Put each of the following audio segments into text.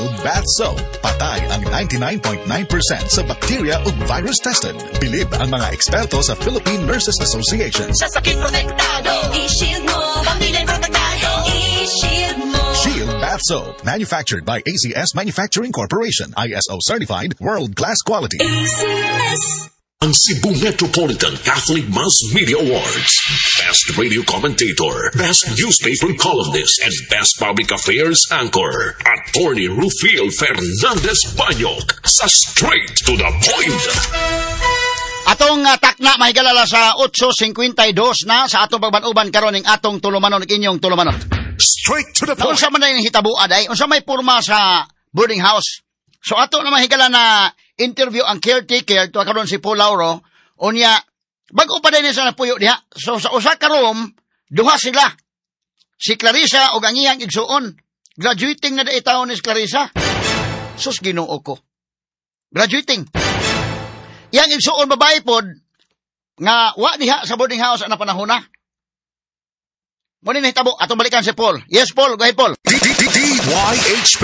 Bath Soap. Patay ang 99.9% sa bacteria ug virus tested. Bilib ang mga eksperto sa Philippine Nurses Association. Sa sakit protektado, i-shield mo. Pamilya protektado, i-shield mo. Shield Bath Soap. Manufactured by ACS Manufacturing Corporation. ISO certified, world-class quality. ACS. Ang Cebu Metropolitan Catholic Mass Media Awards. Best Radio Commentator, Best Newspaper Columnist, and Best Public Affairs Anchor. Attorney Rufil Fernandez Banyok sa Straight to the Point. Atong takna mahigalala sa 8:52 na sa atong pagbanuban karon ning atong tulumanon inyong tulumanon. Straight to the point. Unsa man nay hitabuan ay unsa may porma sa boarding house. So ato na mahigala na interview ang caretaker to karon si Paul Lauro unya bag-o pa din sa napuyo diha. So sa usa ka room duha sila. Si Clarissa ug ang iyang igsuon. Graduating na dai taon ni Clarissa. Sus Ginoo ko. Graduating. Iyang igsuon babae pod nga wa diha sa boarding house ana panahon na. Mo ni hitabo atong balikan si Paul. Yes Paul, go ahead Paul. DYHP.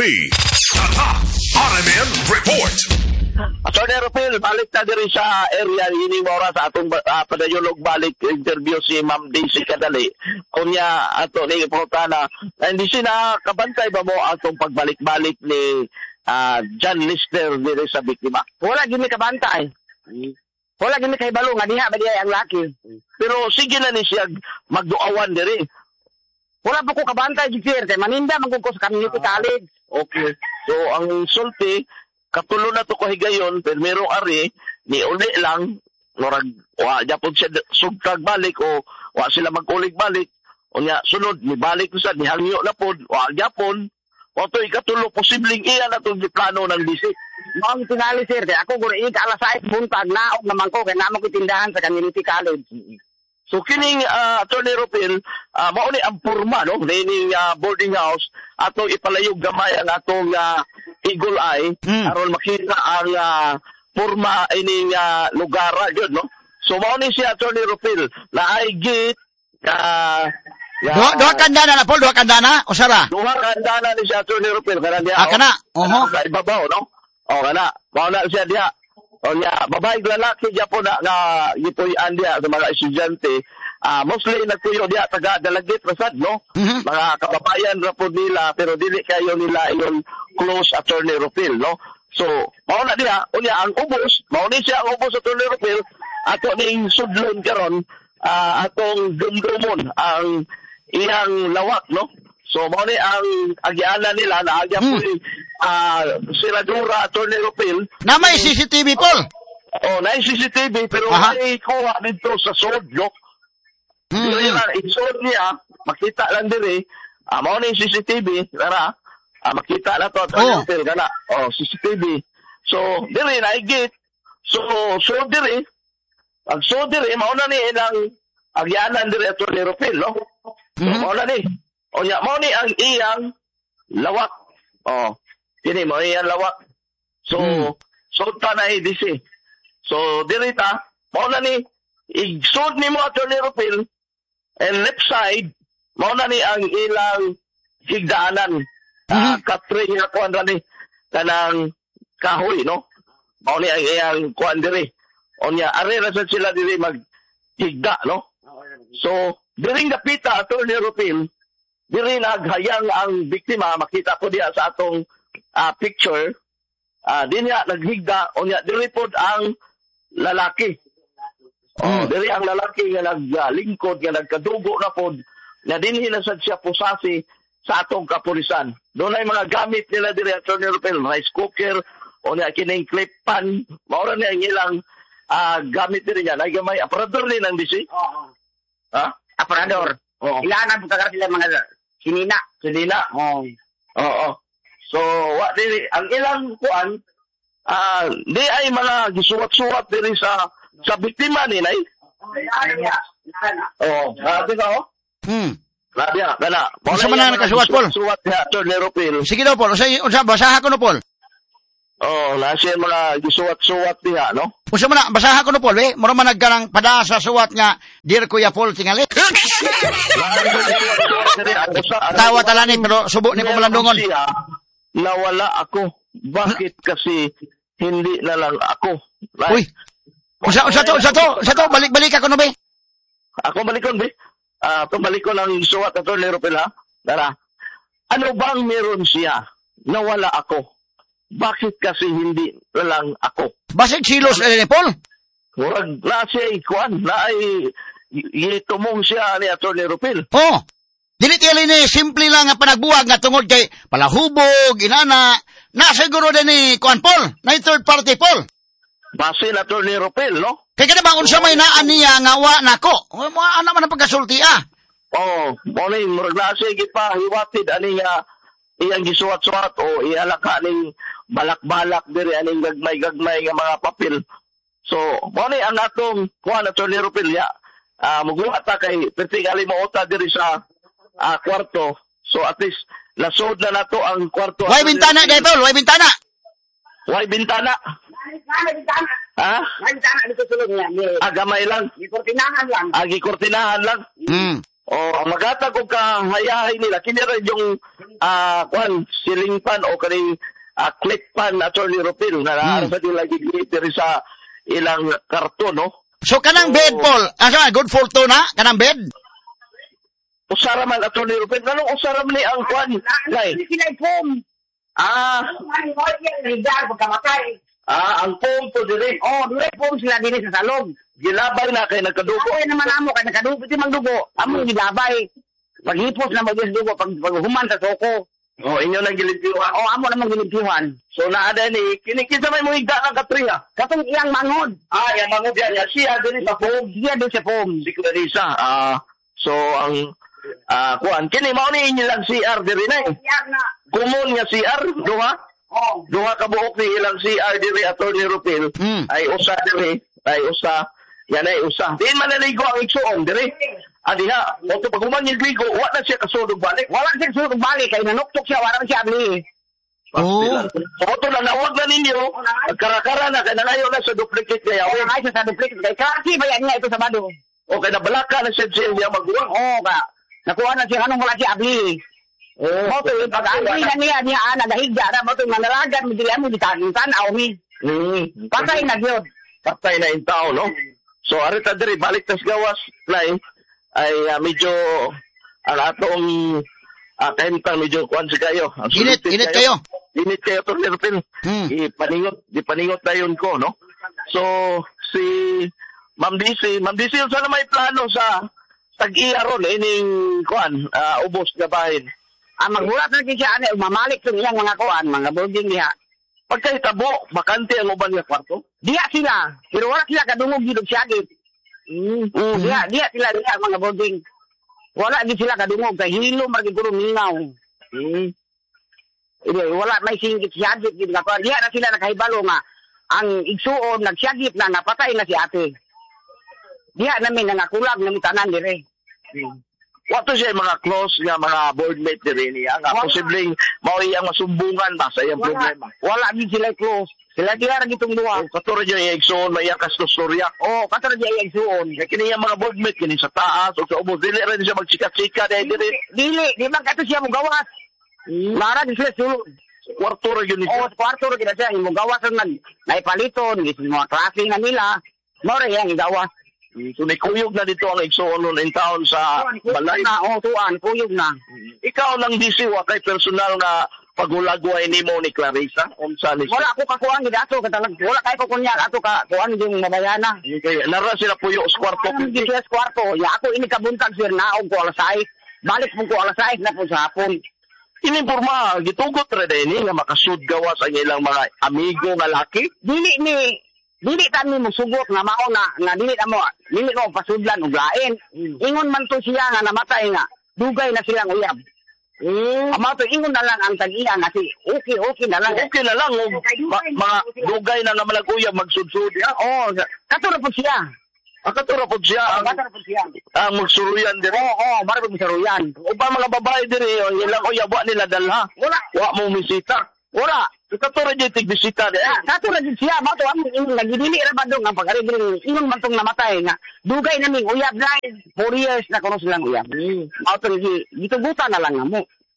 RMN Report. Attorney Rufil, balik na din sa area ini mora sa atong padayolog balik interview si Ma'am Daisy Kadali. Kunya ato ni iportana hindi sina kabantay ba mo atong pagbalik-balik ni John Lister diri sa biktima. Wala gini kabantay. Wala gini kay balo nga diha ba diha ang laki. Pero sige na ni siya magduawan diri. Wala pa ko kabantay sir kay maninda man ko sa community college. Okay. So ang sulti katulo na to ko higayon pero merong ari ni uli lang murag wa gyapon siya sugtag balik o wa sila magulig balik unya sunod ni balik sa ni hangyo na pod wa gyapon o to ikatulo posibleng iya na to plano ng bisik. Mao tingali sir kay ako guri ka alas 6 buntag naog naman ko kay namo ko tindahan sa community college. So kining Attorney Rufil, mao ni ang porma no ning boarding house ato ipalayog gamay ang atong eagle eye aron makita ang porma ining lugar gyud no. So mao ni siya Attorney Rufil na ay gate Duha kandana na Paul, duha kandana o sara? Duha kandana ni siya Attorney Rufil kana diha. Kana. Sa ibabaw no. Kana. Mao na siya diha. O niya, babae lalaki diya po na gipuy-an diya sa mga estudyante. Mostly nagpuyo diya taga Dalagit Rasad, no? Mga kababayan ra po nila pero dili kayo nila yung close Attorney Rufil, no? So, mao na diya, unya ang ubos, mao ni siya ang ubos Attorney Rufil, ato ning sudlon karon, atong dumdumon ang iyang lawak, no? So, mao ni ang agianan nila na agya po Siradura Attorney Rufil. Na may CCTV, Paul? Oh, na CCTV, pero may kuha dito sa sword, no? Isod niya, makita lang diri, mao na yung CCTV, tara, makita na to, Attorney Rufil, gana, CCTV. So, diri, naigit. So diri, mao na ni ilang agyanan diri Attorney Rufil, no? So, mao na ni. O, mao ni ang iyang lawak. Kini mo iyang lawak. So, ta na DC. So, dirita, mao na ni, igsud ni mo Attorney Rufil, and left side, mao na ni ang ilang higdaanan. Katring nga kuan ra ni, kanang kahoy, no? Mao ni ang iyang kuan diri. O niya, are ra sila diri maghigda, no? So, diring dapita Attorney Rufil, diri naghayang ang biktima, makita ko diya sa atong picture, din niya naghigda, o niya, diri pod ang lalaki. Diri ang lalaki nga naglingkod, nga nagkadugo na pod, na dinhi na sad siya pusasi sa atong kapulisan. Doon ay mga gamit nila diri Attorney Rufil, rice cooker, o niya kining clip pan, maura niya ang ilang gamit diri niya. Nagamay aparador ni ng DC? Aparador. Ilan ang pagkakaroon sila mga sinina. Oo. So, wa diri ang ilang kuan di ay mga gisuwat-suwat diri sa biktima ni nay. Sabi ka Labia, kana. Unsa man ang nakasuwat, Paul? Suwat ni Attorney Rufil. Sige daw, Paul. Unsa basaha ko no, Paul? Nasa mga gisuwat-suwat niya, no? Unsa man na basaha ko no, Paul, mura man nagganang pada sa suwat nga Dear Kuya Paul tingali. Tawa talani pero subo ni pamalandungon. nawala ako. Bakit kasi hindi na lang ako? Uy. Usa to, balik ako no be. Ako balikon, be. Balikon ang suwat ato ni Ropel, ha? Tara. Ano bang meron siya? Nawala ako. Bakit kasi hindi na lang ako? Basig silos ni Paul. Murag na siya ikuan, na ay itumong siya ni ato ni Ropel. Oh. Dili tiyali ni simple lang nga panagbuwag nga tungod kay palahubog, inana. Na siguro din ni kuan Paul, na third party Paul. Base na to ni Ropel, no? Kaya ka naman kung siya may naan niya nga wa nako. Ano man ang pagkasulti Oh, muna yung murag na siya pa hiwatid ani nga iyang gisuwat-suwat o ialaka ning balak-balak diri aning gagmay-gagmay nga mga papel. So, muna ang atong kuha na to ni Ropel ya. Muguha ta kay pertigali mo ota diri sa kwarto. So at least lasod na nato ang kwarto. Way bintana kay Paul, way bintana. Way bintana. Ha? Bintana dito sulod niya. Gamay lang. Gikortinahan lang. Gikortinahan lang. O magata ko kahayahay nila kini ra yung ceiling fan o kaning clip fan attorney Ropel na naara sa dila gigiter sa ilang karton, no? So kanang bed Paul, good photo na kanang bed. Usara man attorney Ropel, kanang usara man ni ang kwan. Ngay. Sila foam. Ang foam to dire. Dire foam sila din sa salong. Gilabay na kay nagkadugo. Ay naman amo kay nagkadugo ti magdugo. Amo gilabay. Paghipos na magdugo pag human sa soko. Inyo nang gilimpiwan. Amo namang gilimpiwan. So naada ni kinikita may muhigda ng katriha. Katong iyang mangod. Yang mangod yan. Siya din sa foam. Siya din sa foam. Si Clarissa. So ang kuan kini mao ni inyo lang CR diri na. Kumon nga CR duha. Duha ka buok ni ilang CR diri ato ni Ropel. Ay usa diri. Ay usa. Yan ay usa. Din man naligo ang igsuon diri. Adiha, oto pag human yung ligo, wala siya kasulog balik. Wala siya kasulog balik kay nanuktok siya, wala siya abli. Oto na nawag na ninyo. Karakara na kay nalayo na sa duplicate kaya. Wala siya sa duplicate kay kasi bayan niya ito sa bado. Okay, nabalaka na siya niya magbuwang. Ka. Nakuha na siya anong wala siya abli. Moto yung pag-abli na niya nagahigda na moto yung manalagan mo dili mo tanaw mi. Patay na gyud. Patay na in tao, no? So arita diri balik tas gawas play ay medyo ang atong kahintang medyo kuan si kayo. Init kayo. Init kayo to Ropel. Ipaningot na yun ko, no? So si Ma'am DC sana may plano sa tag-iya ron ining kuan ubos na bahin. Magbulat na siya mamalik sa iyang mga kuan, mga building niya. Pagkahitabo, bakante ang uban nga kwarto? Diya sila. Pero wala sila kadungog gilog siyagit. Diya sila mga building. Wala din sila kadungog kay hilo magiguro mingaw. Wala may singgit siyagit gid nga. Diya na sila nakahibalo nga ang igsuon nagsiyagit na napatay na si ate. Diya namin nangakulag ng tanan dire. Wato siya mga close nga mga board mate dire niya nga posibleng mao iyang masumbungan ba sa iyang problema. Wala din sila close. Sila ra gitong duha. Katuro diya igsoon may kastorya. Katuro diya igsoon. Kaya kini mga board mate kini sa taas o sa ubos dili rin siya magchika-chika dire. Dili man kato siya mo gawas. Mara di sila sulod. Kwarto ra yun ito. Kwarto ra gid siya mo gawas nag naipaliton gis mga klase na nila. Mao ra yang gawas. So kuyog na dito ang igsoon nun in town sa balay. Tuan, kuyog na. Ikaw lang disi wa kay personal na pagulagway nimo ni Clarissa unsa ni? Wala ako kakuan gid ato katalag. Wala kay ko kunya ato ka kuan yung mabayana. Okay, nara sila puyo sa kwarto. Di sa kwarto. Ya ako ini kabuntag sir naog ko alas 6. Balik mo ko alas 6 na po sa hapon. Inimporma gitugot ra dinhi nga makasud gawas ang ilang mga amigo nga laki. Dili kami musugot nga mao na dili ko pasudlan og lain. Ingon man to siya nga namatay nga dugay na silang uyab. Amo to ingon na lang ang tag-iya nga si okay na lang. Okay na lang mga dugay na naman uyab magsudsud. Katuro po siya. Katuro po siya. Magsuluyan dire. Mara po magsuruyan. Uban mga babae dire ilang uyab wa nila dalha. Wa mo misita. Wala. Katuro di tigbisita di. Katuro di siya. Mato ang nagdili ra ba dong ang pag-arigring. Ingon man tong namatay nga. Dugay naming uyab na 4 years na kuno silang uyab. Mato gitugutan na lang mo.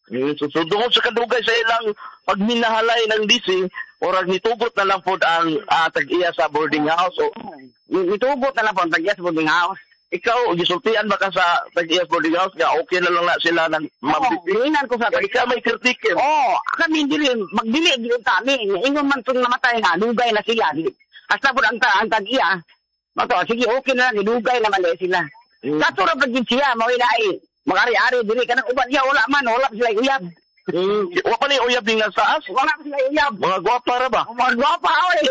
So doon sa kadugay sa ilang pagminahalay ng DC, orag nitugot na lang po ang tag-iya sa boarding house. O, Nitugot na lang po ang tag-iya sa boarding house. ikaw, gisultian ba ka sa tag-iya sa boarding house? Nga, okay na lang na sila ng Dilinan ko sa ikaw may kritikin. Kami dili, magdili dili kami. Ingon man itong namatay na, lugay na sila. Hasta po ang tag-iya. Sige, okay na lang, nilugay naman sila. Kato ra pag siya, mawilay. Mag-ari-ari, dili ka ng uban. Wala pa sila uyab. Wala pa ni uyab din nga saas? Wala pa sila uyab. Mga gwapa ra ba? Mga gwapa, oy.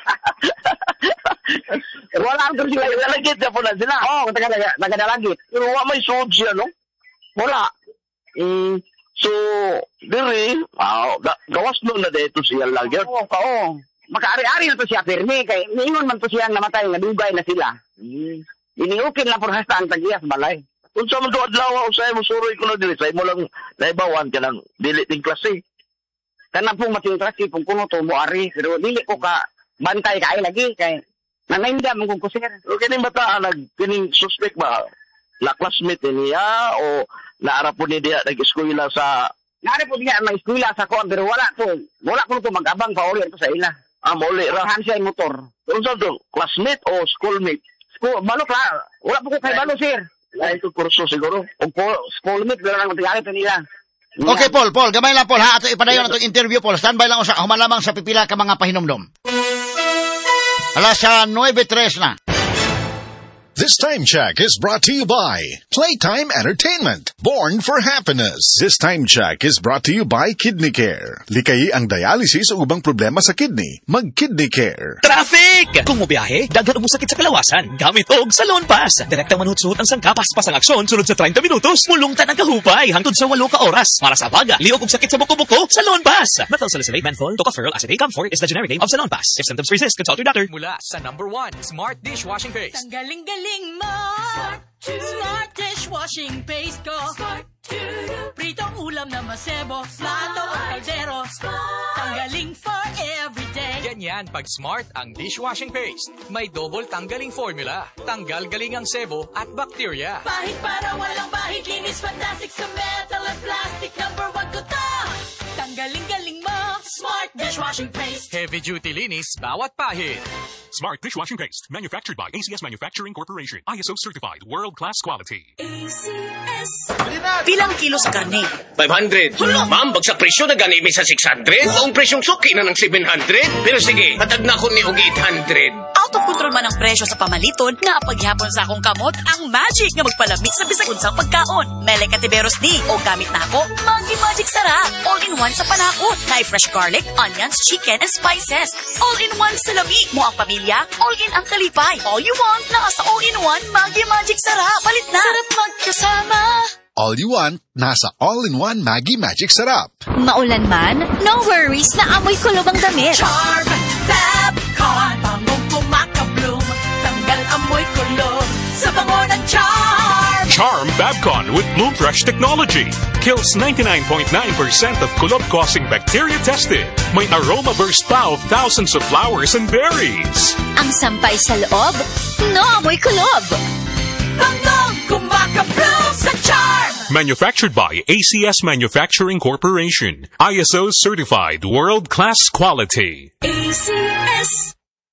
Wala pa sila. Nagalagit na po na sila. Nagadalagit. Pero wala may suod siya, no? Wala. So, diri, gawas nun na dito siya lang yun. Oo. Maka-ari-ari na to siya, pirmi. Kaya niingon man to siya namatay, nadugay na sila. Iniukin lang por hasta ang tag-iya sa balay. Kung sa mga adlaw usay mo suroy ko na dili, sa mo lang naibawan ka ng dili ting klase. Kanang pong mating klase, pong kuno to mo ari. Pero dili ko ka bantay ka ay lagi. Kaya nangainda mong kong kusir. O kining bataan, kining suspect ba? La classmate niya o naara po ni diya nag-eskwela sa... Naara po diya may eskwela sa kuwan, pero wala po to mag-abang pa uli ito sa ila. Mauli ra. Saan siya yung motor? Kung saan to? Classmate o schoolmate? Balok la. Wala po ko kay balo, sir. Lain to kurso siguro. O schoolmate, pero lang matigari ito nila. Okay, Paul, gamay lang, Paul, ha? Ato ipadayon na itong interview, Paul. Standby lang ako human lamang sa pipila ka mga pahinomdom. Alas 9:03 na. This time check is brought to you by Playtime Entertainment, born for happiness. This time check is brought to you by Kidney Care. Likayi ang dialysis o ubang problema sa kidney. Mag-Kidney Care. Traffic! Kung mo biyahe, daghan mo sakit sa kalawasan. Gamit og Salon Pass. Direktang manhutsuhot ang sangkapas pasang aksyon sunod sa 30 minutos. Mulungtan ang kahupay hangtod sa 8 ka oras. Para sa baga, liog og sakit sa buko-buko, Salon Pass. Methyl salicylate menthol, tocopherol acetate, Comfort is the generic name of Salon Pass. If symptoms persist, consult your doctor. Mula sa number 1, Smart Dishwashing Paste. Tanggaling-galing mo. Smart dishwashing paste ko. Pritong ulam na masebo, plato o kaldero. Tanggaling for everyday. Ganyan pag Smart ang dishwashing paste. May double tanggaling formula. Tanggal galing ang sebo at bacteria. Pahit para walang bahid, linis fantastic sa metal at plastic. Number 1 ko to. Tanggaling-galing mo. Smart dishwashing paste. Heavy duty linis bawat pahid. Smart Dishwashing Paste, manufactured by ACS Manufacturing Corporation. ISO certified, world-class quality. ACS. Pilang kilo sa karne? 500. Ma'am, bagsak presyo na ganimi sa 600. Ang presyong suki na ng 700. Pero sige, patag na ko ni og 800. Out of control man ang presyo sa pamaliton nga paghihapon sa akong kamot ang magic nga magpalamig sa bisag unsang pagkaon. Mele Katiberos ni o gamit na ako Maggi Magic Sarap. All-in-one sa panakot. May fresh garlic, onions, chicken, and spices. All-in-one sa labi mo ang pamilya. All-in ang kalipay. All you want na sa all-in-one Maggi Magic Sarap. Palit na. Sarap magkasama. All you want, nasa all-in-one Maggi Magic Sarap. Maulan man, no worries na amoy kulob ang damit. Charm Fabcon. Bangong kumakabloom. Tanggal amoy kulob sa bango ng Charm. Charm Fabcon with Bloom Fresh technology. Kills 99.9% of kulob-causing bacteria tested. May aroma burst pa of thousands of flowers and berries. Ang sampay sa loob, no amoy kulob. Bangong kumakabloom sa Charm. Manufactured by ACS Manufacturing Corporation. ISO certified, world-class quality. ACS.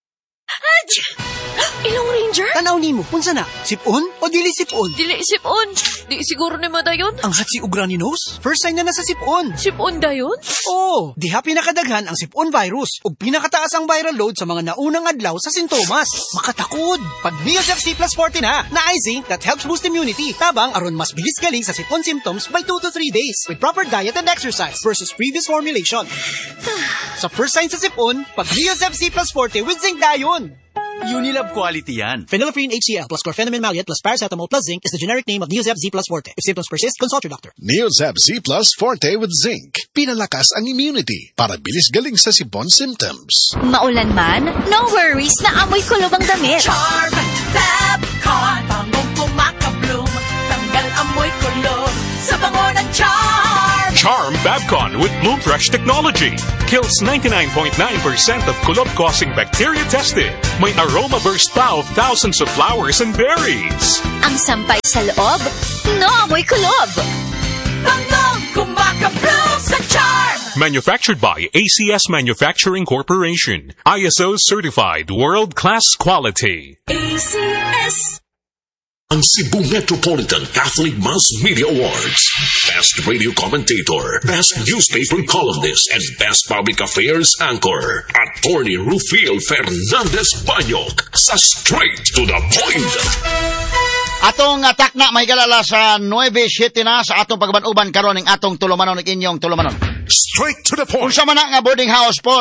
Ilong Ranger? Tanaw nimo, unsa na? Sipon o dili sipon? Dili sipon. Di siguro ni madayon. Ang hatsi og runny nose? First sign na nasa sipon. Sipon dayon? Oo, diha pinakadaghan ang sipon virus ug pinakataas ang viral load sa mga naunang adlaw sa sintomas. Makatakod. Pag Neosep C plus 40 na zinc that helps boost immunity. Tabang aron mas bilis galing sa sipon symptoms by 2 to 3 days with proper diet and exercise versus previous formulation. Sa first sign sa sipon, pag Neosep C plus 40 with zinc dayon. Unilab quality yan. Phenylephrine HCl plus chlorpheniramine maleate plus paracetamol plus zinc is the generic name of Neosep Z plus Forte. If symptoms persist, consult your doctor. Neosep Z plus Forte with zinc. Pinalakas ang immunity para bilis galing sa sipon symptoms. Maulan man, no worries na amoy kulob ang damit. Charm Fabcon. Bangong kumakabloom. Tanggal amoy kulob sa bango ng Charm. Charm Fabcon with Bloom Fresh technology. Kills 99.9% of kulob-causing bacteria tested. May aroma burst pa of thousands of flowers and berries. Ang sampay sa loob, no amoy kulob. Bangong Kumakablow sa charm. Manufactured by ACS Manufacturing Corporation. ISO certified world-class quality. ACS. Ang Cebu Metropolitan Catholic Mass Media Awards. Best Radio Commentator, Best Newspaper Columnist, and Best Public Affairs Anchor. Attorney Rufil Fernandez Banyok sa Straight to the Point. Atong atak na mahigalala sa 9-7 na sa atong pagbanuban karon ng atong tulumanon ng inyong tulumanon. Straight to the point. Unsa man na nga boarding house, Paul?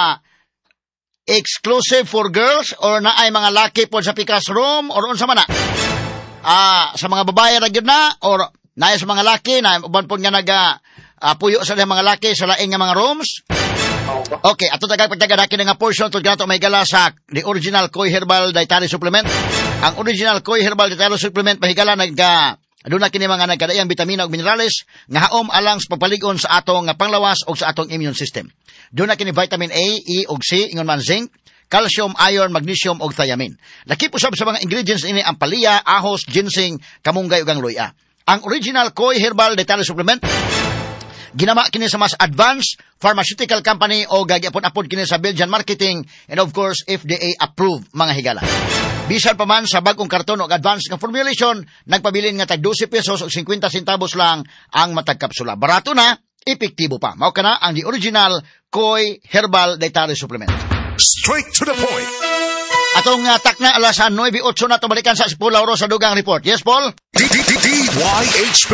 Exclusive for girls or na ay mga laki po sa pikas room or unsa man na? Sa mga babae ra gyud na or na sa mga laki na uban po nga puyo sa mga laki sa laing nga mga rooms? Okay, ato pagtagadaki nga portion to gato may gala sa the original Koi Herbal Dietary Supplement. Ang original Koi Herbal Dietary Supplement mahigala aduna kini mga nagkadaiyang bitamina ug minerales nga haom alang sa pagpaligon sa atong panglawas ug sa atong immune system. Aduna kini vitamin A, E ug C ingon man zinc, calcium, iron, magnesium ug thiamine. Lakip usab sa mga ingredients ini ang palya, ahos, ginseng, kamunggay ug ang luya. Ang original Koi Herbal Dietary Supplement ginama kini sa mas advanced pharmaceutical company o gagyapon-apod kini sa Belgian marketing and of course FDA approved mga higala. Bisan pa man sa bagong karton o advanced nga formulation, nagpabilin nga tag 12 pesos o 50 centavos lang ang matag kapsula. Barato na, epektibo pa. Mao kana ang the original Koi Herbal Dietary Supplement. Straight to the point. Atong tak na alas 9:08 na tumalikan sa Paul Lauro sa dugang report. Yes, Paul? DYHP.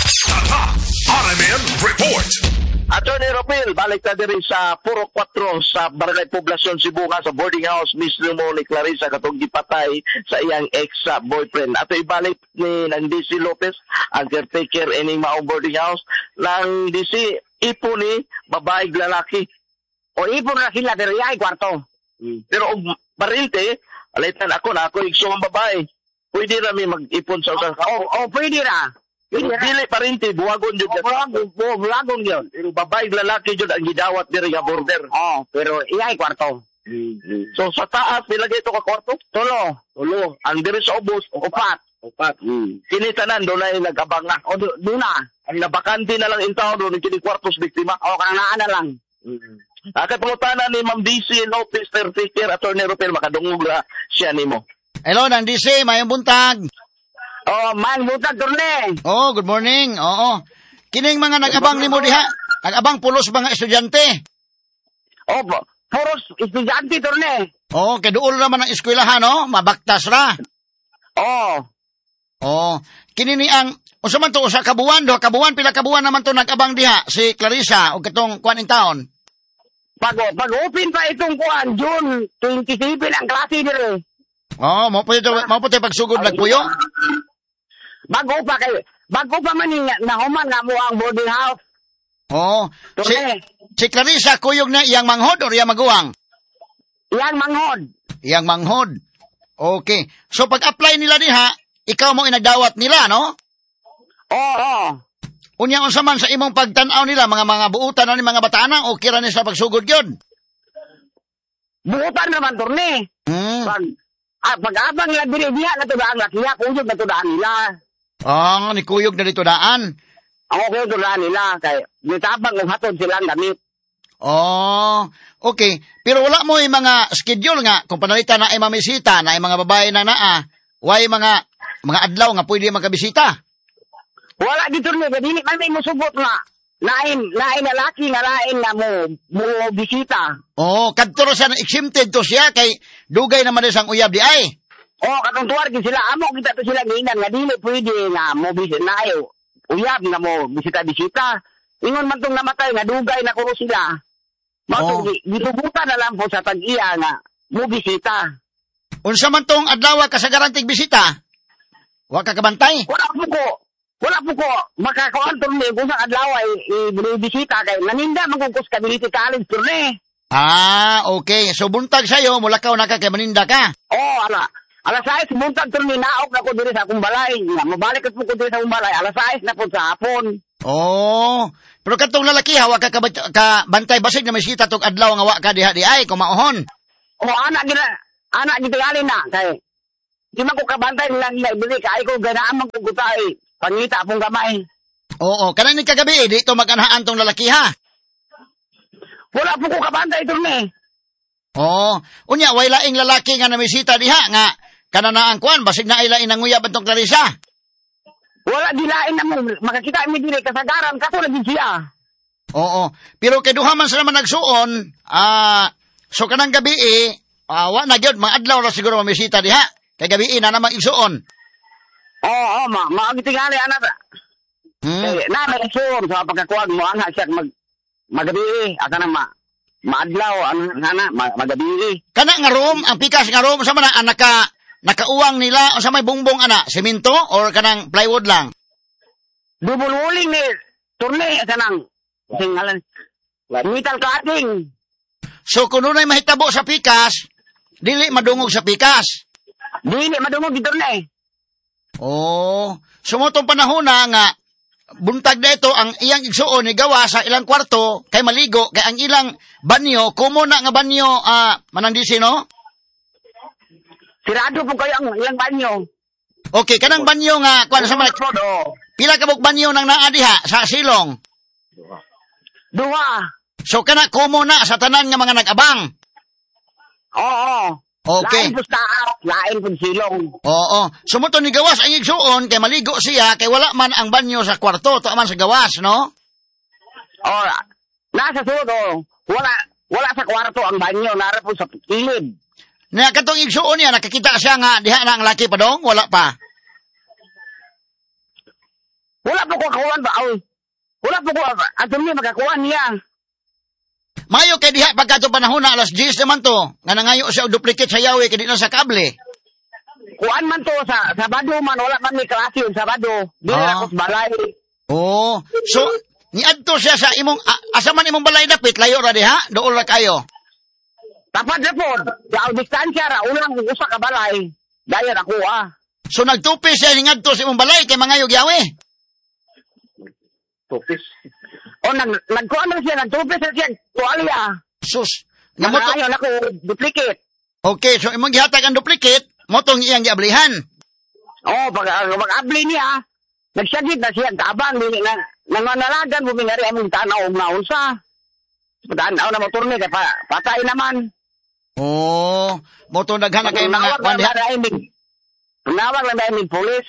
RMN Report. Attorney Rufil, balik na din sa Puro 4 sa Barangay Poblacion, Cebu nga sa boarding house mismo ni Clarissa katong gipatay sa iyang ex-boyfriend. Ato ibalik ni ng DC Lopez, ang caretaker ining maong boarding house. Nang DC, ipo ni babae lalaki. O ipo na sila diri ay kwarto. Pero og barilte, alitan ako na ako igsong babae. Pwede na may mag-ipon sa usang O pwede na. Dili parinti, buwagon yun. Buwagon yun. Pero babae lalaki yun ang gidawat diri nga border. Pero iyay kwarto. So sa taas, nilagay ito ka kwarto? Tulo. Ang diri sa ubos, upat. Kinitanan, doon na yung nag-abang na. O doon na. Ang nabakante na lang intaw doon, kini kwartos biktima. O kananaan na lang. Katulutanan ni Ma'am DC Lopez, Caretaker, Attorney Rufil, makadungog na siya ni mo. Hello, nang DC, mayong buntag. Mayong buntag, Torne. Good morning. Oo. Kining mga nag-abang ni mo diha, nag-abang pulos mga estudyante. Puros estudyante, Torne. Kay duol naman ang eskwelahan, no? Mabaktas ra. Kini ni ang, usa man to, usa kabuwan, pila kabuwan naman to nag-abang diha, si Clarissa, o katong kuan in town. Pag-open pa itong kuan, June 27 ang klase nila. Mo po tayo pagsugod nagpuyo? Bago pa man nahuman nga mo ang boarding house. Si Clarissa, kuyog na iyang manghod o iyang maguwang? Iyang manghod. Okay. So pag-apply nila diha, ikaw mo inagdawat nila, no? Unya unsa man sa imong pagtan-aw nila, mga buutan ni mga bataana o kira ni sa pagsugod yun? Buutan naman, Torne. Pag-abang nila diha na to daan, kaya kuyog na to daan nila. Ni kuyog na dito daan? Kuyog na daan nila, kaya nitabang ng hatod silang damit. Okay. Pero wala mo yung mga schedule nga, kung panalitan na ay mamisita, na ay mga babae na way mga adlaw nga pwede magkabisita. Wala dito rin, dili man may musubot na lain lalaki nga lain na mo bisita. Kadtoro siya na exempted to siya kay dugay naman isang uyab di ay. Katong tuwar din sila, amo kita to sila ginan nga dili pwede nga mo bisita na uyab nga mo bisita. Ingon man tong namatay nga dugay na kuno sila. Gitubutan na lang po sa tag-iya nga mo bisita. Unsa man tong adlaw kasagaran tig bisita? Wa ka kabantay? Wala po ko, makakuan Torne, kung sa adlaw ay bisita kay naninda magkukos ka dili college Torne. Okay. So buntag sa'yo, mulakaw na ka kay maninda ka? Alas 6, buntag Torne, naok na ko diri sa akong balay. Mabalik ko diri sa akong balay, alas 6 na po sa hapon. Pero katong lalaki, hawa ka bantay basig na may sita tong adlaw nga wa ka diha di ay, kumauhon. Anak gitagali na, kay di man ko kabantay nilang ibili, kay ko ganaan man ko gutay. Pangita pong gamay. Oo, kanang kagabi, dito mag-anahaan tong lalaki ha. Wala po ko kabantay ito ni. Oo, unya, way laing lalaki nga namisita diha nga, kanana ang kuan, basig na ay laing nanguyab ang tong Clarissa. Wala dilain na mo, makakita mi dili kasagaran, kaso lagi siya. Oo, pero kay duha man sila man nagsuon, so kanang gabi wa na gyud mga adlaw ra siguro mamisita diha. Kay gabi na namang igsuon. Oo, maagitingali ana ta. Na may igsuon sa pagkakuan mo ana siya magabi aka na maadlaw ana magabi. Kana nga room, ang pikas nga room sa man nakauwang nila o sa may bungbong ana, semento or kanang plywood lang. Double walling ni turne kanang singalan. Metal cutting. So kuno nay mahitabo sa pikas, dili madungog sa pikas. Dili madungog dito na eh. Oh, sumotong panahon na nga buntag na ito ang iyang igsuon ni gawa sa ilang kwarto kay maligo kay ang ilang banyo kumo na nga banyo manandisi no? Sirado po kayo ang ilang banyo. Okay, kanang banyo nga kuan sa pila ka buk banyo nang naa diha sa silong? Duha. So kana kumo na sa tanan nga mga nag-abang. Oo. Okay. Lain po staff, lain po silong. Oo. Sumuto ni gawas ang igsuon kay maligo siya kay wala man ang banyo sa kwarto to man sa gawas, no? Oh, nasa sudo. Wala sa kwarto ang banyo, nara po sa kilid. Na katong igsuon niya nakakita siya nga diha na ang laki pa dong, wala pa. Wala po ko kawan ba? Wala po ko ato ni makakuan niya. Mayo kay diha pagkato panahon na alas 10 naman to. Nga nangayo siya og duplicate sa yawi kay di na sa kable. Kuan man to sa Sabado man wala man ni klase yung Sabado. Dili ako sa balay. Oh, so niadto siya sa imong asa man imong balay dapit layo ra diha, dool ra kayo. Tapat ra pod. Sa distansya ra ulang usa ka balay. Dayon ako So nagtupi siya ngadto sa imong balay kay mangayog yawi. Tupis. O nagkuan na siya, nagtupis na siya, tuwalya. Sus. Ayaw na ko, duplicate. Okay, so imong gihatag ang duplicate, motong iyang giablihan. Oo, pag-abli niya, nagsagit na siya, tabang, nanganalagan, bumingari among tanaw, naunsa. Tanaw na motor niya, patay naman. Oo, motong naghanap kayo mga kwandihan. Nawag lang dahil may pulis.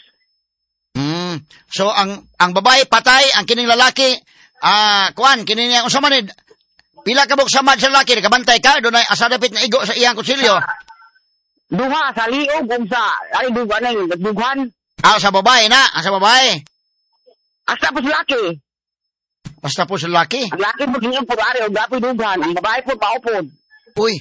So ang babae patay, ang kining lalaki kining niya unsa man pila ka buk samad sa lalaki kabantay ka dunay asa dapit nga igo sa iyang kutsilyo. Duha sa liog sa ay dugan ning dughan. Sa babae na, sa babae. Asa po sa lalaki. Basta po sa lalaki. Ang lalaki po gingon po ari og dapoy dughan, ang babae po paupod. Uy.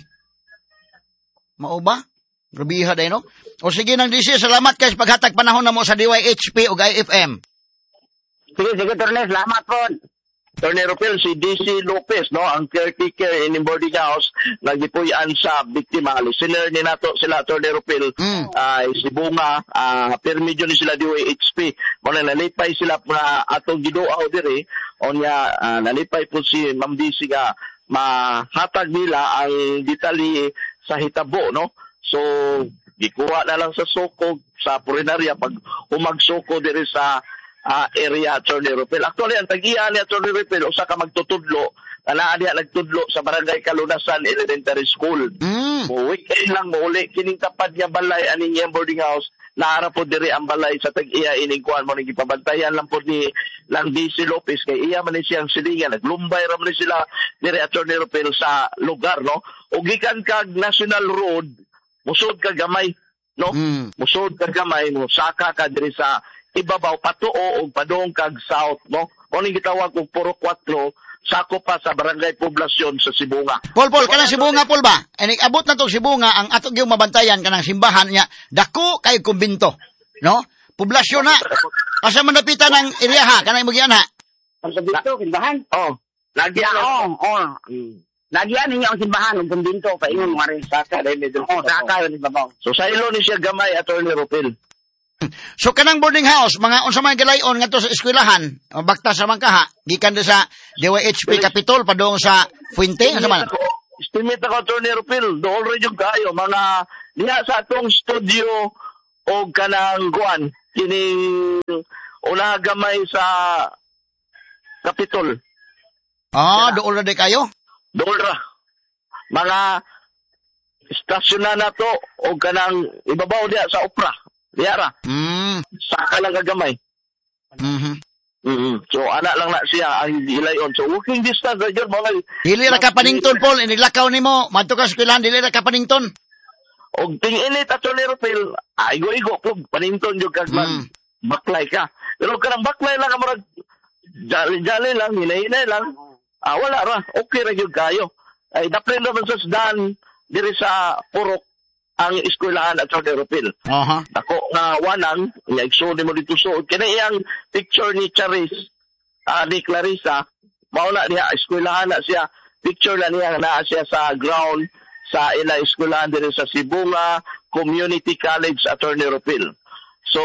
Mao ba? Grabiha day no. O sige nang DC, salamat kay paghatag panahon namo sa DYHP ug IFM. Sige, Torne, salamat po. Torne Rupil, si DC Lopez, no, ang caretaker in boarding house, nagipuyan sa biktima. Listener ni nato sila, Torne Rupil, si Bunga, permedyo ni sila DYHP. Muna nalipay sila na atong giduaw diri, o niya, nalipay po si Ma'am DC nga, mahatag nila ang detalye sa hitabo, no? So, gikuha na lang sa sukog, sa purinarya, pag umagsoko diri sa area Attorney Rupil. Actually, ang tag-iya ni Attorney Rupil, usa ka magtutudlo, na niya nagtudlo sa Barangay Kalunasan Elementary School. Weekend lang uli, kining tapad niya balay, aning niyang boarding house, naara po diri ang balay sa tag-iya, ining kuhan mo, nagipabantayan lang po ni lang DC Lopez, kay iya man siyang silingan, naglumbay ram ni sila diri Attorney Rupil sa lugar, no? O gikan kag National Road, musod ka gamay, no? Musod ka gamay, musaka ka diri sa ibabaw patuo og padong kag south, no? Kuning gitawag og Puro 4, sako pa sa barangay poblasyon sa Sibunga. Pol, kanang Sibunga, Pol ba? Abot na tong Sibunga, ang atong yung mabantayan kanang simbahan niya, dako kay kumbinto, no? Poblasyon na. Asa man napitan ng area ha, kanang imong ha? Ang kumbinto, simbahan? Lagyan. Lagyan niya ang simbahan, ang kumbinto, paingon mo rin. Saka, dahil medyo. Saka, yun ibabaw. So, sa ilo ni siya gamay, Attorney Rupil. So kanang boarding house, mga unsa man galayon ngadto sa eskwelahan, bakta sa mangkaha, gikan sa DYHP Capitol padong sa Fuente, unsa man? Estimate ako Attorney Rupil, dool rin yung kayo mga diha sa atong studio o kanang kuan kining una gamay sa Capitol. Dool na di kayo? Dool ra. Mga istasyon na to o kanang ibabaw diya sa opera. Diya ra. Saka lang kagamay. So, anak lang na siya ang hilayon. So, walking distance na dyan, mga... Dili ra ka panington, Paul. Iniglakaw ni mo. Madto ka sa eskwelahan, dili ra ka panington. O ting-init at Ropel, igo-igo, plug, panington yung kagman. Baklay ka. Pero kanang baklay lang, marag, jali-jali lang, hinay-hinay lang. Wala ra. Okay ra yung kayo. Ay, daplin naman sa SDAN, diri sa Purok, ang eskwelahan at Ropel. Ako nga wanang, i-exode mo dito suod. Kaya iyang picture ni Charis, ni Clarissa, mauna niya, eskwelahan na siya, picture na niya na siya sa ground, sa ila eskwelahan din sa Sibunga Community College at Ropel. So,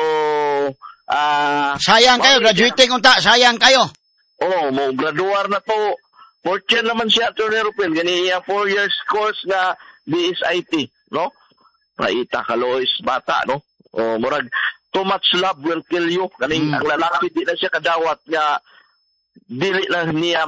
sayang kayo, graduating unta, sayang kayo. Mo graduar na to. Fourth year naman siya at Ropel. Gani iya 4 years course na BSIT, no? Raita kalois bata, no? Murag, too much love will kill you. Kaning ang lalaki di na siya kadawat nga dili lang niya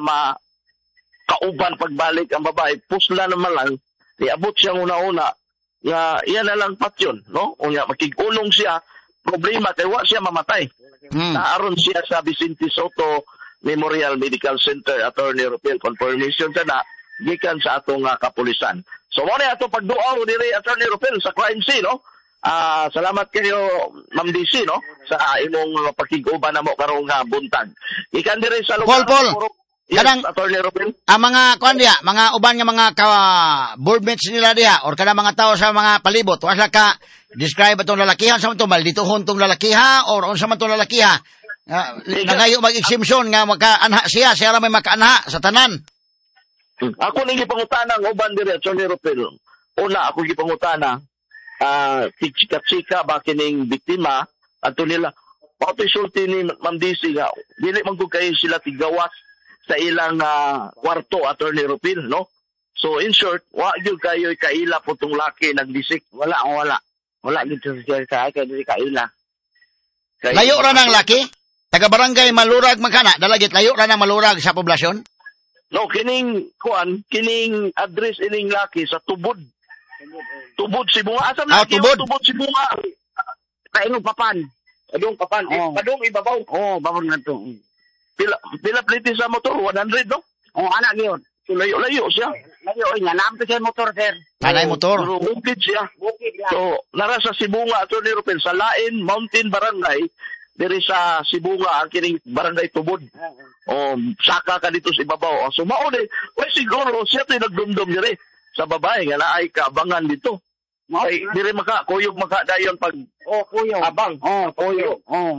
kauban pagbalik ang babae. Pusla naman lang. Iabot siya una-una. Iyan na lang patyon, no? Unya, makig-unong siya. Problema, kaya wa siya mamatay. Naaron siya sa Vicente Soto Memorial Medical Center at Ropel. Confirmation siya na gikan sa atong kapulisan. So, muna ato pagduaw diri at Ropel sa crime scene, no? Salamat kayo, Ma'am DC, no? Sa imong pakiguban na mo karong buntag. Ikan diri sa lugar. Paul. Kadang, ang mga, mga uban nga mga boardmates nila diha, or kadang mga tao sa mga palibot, wala ka, describe itong lalakihan, sa itong maldituhon itong lalakiha, or sa itong lalakiha, nagayo mag-exemption nga maka-anha siya lang may maka-anha sa tanan. Ako nang gipangutana ang uban diri at Ropel. Una, ako gipangutana, chika-chika ba kining biktima, ato nila, papisulti ni Ma'am DC nga, dili man ko kayo sila tigawas sa ilang kwarto at Ropel, no? So, in short, wag kayo kaila po itong laki nagdisik. Wala. Wala dito siya sa kaya dito kaila. Layo ra ng laki? Taga-barangay Malurag magkana? Dalagit, layo ra ng Malurag sa poblasyon? No, kining address ining laki sa Tubod. Tubod Sibunga. Asam na Tubod Sibunga. Kainong Papan. Padong ibabaw. Babaw na to. Pila plate sa motor? 100, no? Anak yun. So, layo siya. Layo, naam to siya motor, sir. Anay motor? Bukid siya. So, nara sa Sibunga at Ropel, sa Lain Mountain Barangay, diri sa Sibunga, ang kining Barangay Tubod. Saka ka dito sa ibabaw. So, mauli, siguro, siya tayo nagdumdum diri sa babae, nga naay kaabangan dito. Diri kuyog dayon pag kuyog. Abang. Kuyog.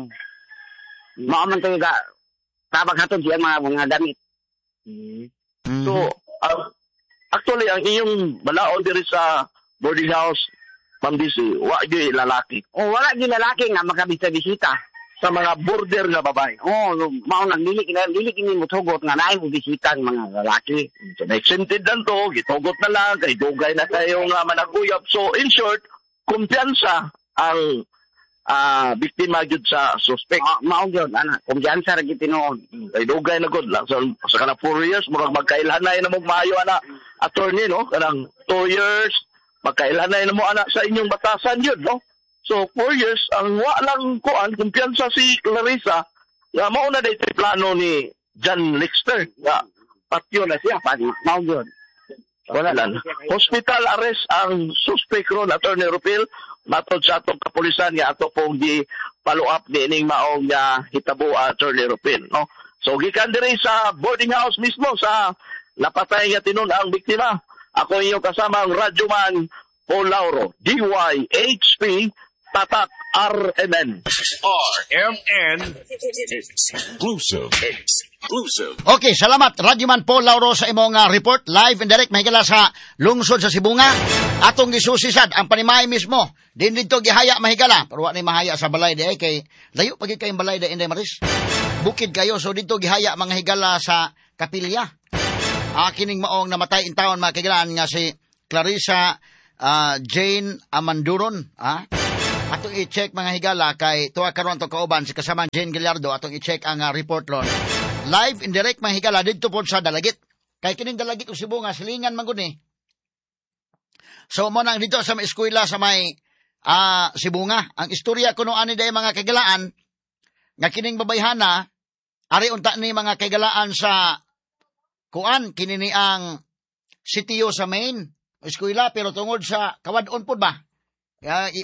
Maaman tayo tabag hatod siya mga damit. So, actually, ang iyong balaod diri sa boarding house, Ma'am DC, wala yung lalaki. Wala yung lalaki nga makabisita-bisita. Sa mga border na babae. Maunang dili kini mutugot nga naay mo bisita ng mga lalaki. So, extended lang to, gitugot na lang, kay dugay na kayo nga managuyap. So, in short, kumpiyansa ang biktima gyud sa suspect. Mao gyud ana, kumpiyansa ra gyud tinuod. Kay dugay na gud lang. So, sa kana 4 years, murag magkailhanay na mo maayo ana attorney, no? Kanang 2 years, magkailhanay na mo ana sa inyong batasan yun, no? So, 4 years, ang walang kumpiyansa si Clarissa, nga mauna na ito plano ni John Lexter, nga patyo na siya, mao gyud. Wala lang. Hospital arrest ang suspect ron, Attorney Ropel, matod sa atong kapulisan nga ato pong follow up ni ining maong nga hitabo Attorney Ropel, no? So, gikan diri sa boarding house mismo sa napatay nga tinon ang biktima. Ako inyong kasama ang radyoman Paul Lauro, DYHP, Tatak RMN. RMN exclusive. Okay, salamat Radyoman Paul Lauro sa imong report live and direct mahigala sa lungsod sa Sibunga. Atong gisusisad ang panimay mismo. Din dito gihaya mahigala, pero wa ni mahaya sa balay di ay kay layo pagid kay balay di Inday Maris. Bukid kayo so dito gihaya mga higala sa Kapilya. Kining maong namatay in taon makigalaan nga si Clarissa Jane Amanduron, atong i-check mga higala kay tuwa karon to kauban si kasamang Jane Gallardo atong i-check ang report ron live indirect mahigala dito po sa Dalagit. Kay kining Dalagit o Cebu nga silingan man gud ni. So mo nang dito sa may eskwela sa may Cebu nga. Ang istorya kuno ani day mga kagalaan nga kining babayhana ari unta ni mga kagalaan sa kuan kini ni ang sitio sa main eskwela pero tungod sa kawadon pud ba.